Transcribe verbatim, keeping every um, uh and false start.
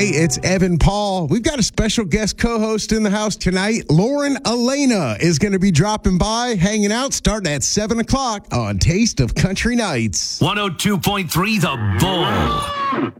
Hey, it's Evan Paul. We've got a special guest co-host in the house tonight. Lauren Elena is going to be dropping by, hanging out, starting at seven o'clock on Taste of Country Nights. one oh two point three The Bull.